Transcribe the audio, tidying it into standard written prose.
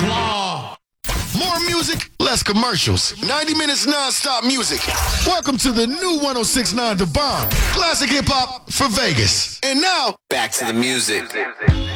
Blah. More music, less commercials. 90 minutes non-stop music. Welcome to the new 106.9 The Bomb. Classic hip-hop for Vegas. And now, back to the music.